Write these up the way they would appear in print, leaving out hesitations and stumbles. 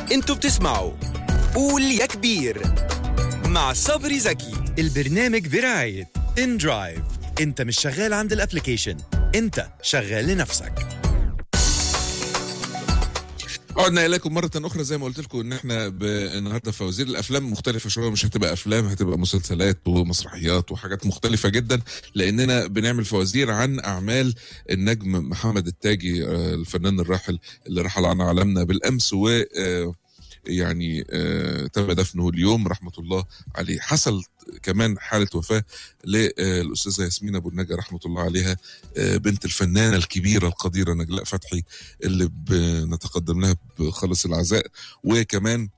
انتوا بتسمعوا قول يا كبير مع صبري زكي. البرنامج برعاية ان درايف. انت مش شغال عند الابليكيشن، انت شغال لنفسك. عدنا إليكم مرة أخرى. زي ما قلت لكم إن إحنا النهاردة فوازير الأفلام مختلفة شوية، مش هتبقى أفلام، هتبقى مسلسلات ومسرحيات وحاجات مختلفة جدا، لأننا بنعمل فوازير عن أعمال النجم محمد التاجي، الفنان الراحل اللي رحل عن عالمنا بالأمس، و يعني تم دفنه اليوم رحمة الله عليه. حصل كمان حالة وفاة للأستاذة ياسمين أبو النجا رحمة الله عليها، بنت الفنانة الكبيرة القديرة نجلاء فتحي اللي بنتقدم لها بخالص العزاء، وكمان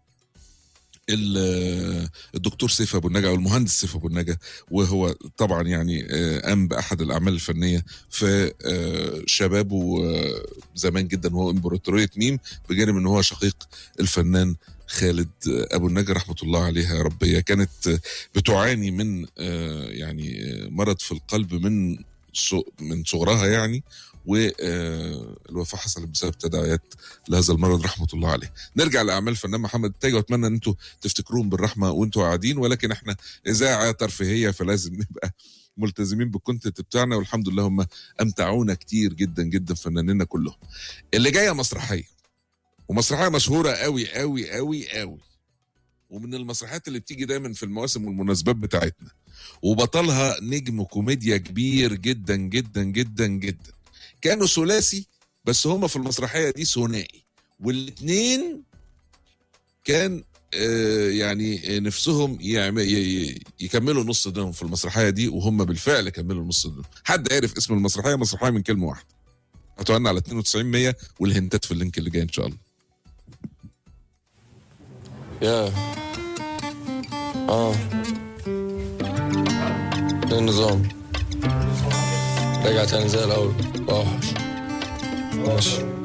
الدكتور سيف ابو النجا او المهندس سيف ابو النجا، وهو طبعا يعني قام باحد الاعمال الفنيه في شبابه زمان جدا، وهو امبراطوريه ميم، بجانب ان هو شقيق الفنان خالد ابو النجا رحمه الله عليها يا رب. هي كانت بتعاني من يعني مرض في القلب من صغرها يعني، والوفاة حصلت بسبب تداعيات لهذا المرض رحمة الله عليه. نرجع لأعمال الفنان محمد التاجي، وأتمنى أن أنتوا تفتكروهم بالرحمة وأنتوا قاعدين، ولكن إحنا إذاعة ترفيهية فلازم نبقى ملتزمين بالكونتنت بتاعنا، والحمد لله هم أمتعونا كتير جدا جدا فنانينا كلهم. اللي جاية مسرحية، ومسرحية مشهورة قوي قوي قوي قوي، ومن المسرحيات اللي بتيجي دايما في المواسم والمناسبات بتاعتنا، وبطلها نجم كوميديا كبير جدا جدا جدا جدا. كانوا ثلاثي بس هما في المسرحية دي ثنائي، والاتنين كان يعني نفسهم يكملوا نص دينهم في المسرحية دي، وهم بالفعل كملوا نص دينهم. حد عارف اسم المسرحية؟ مسرحية من كلمة واحدة. هتوعنا على 9200 والهنتات في اللينك اللي جاي ان شاء الله. ايه النظام رجع تاني زي الاول. ماشي